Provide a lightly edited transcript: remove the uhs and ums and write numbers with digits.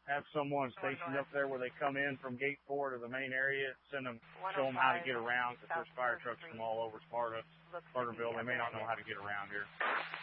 have someone stationed up there where they come in from gate 4 to the main area, show them how to get around, because there's fire trucks from all over Spartaville. They may not know how to get around here.